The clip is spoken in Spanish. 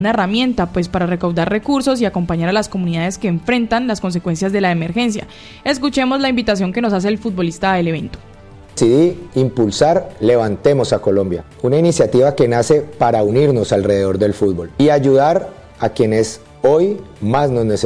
una herramienta pues para recaudar recursos y acompañar a las comunidades que enfrentan las consecuencias de la emergencia. Escuchemos la invitación que nos hace el futbolista del evento. Decidí impulsar Levantemos a Colombia, una iniciativa que nace para unirnos alrededor del fútbol y ayudar a quienes hoy más nos necesitan.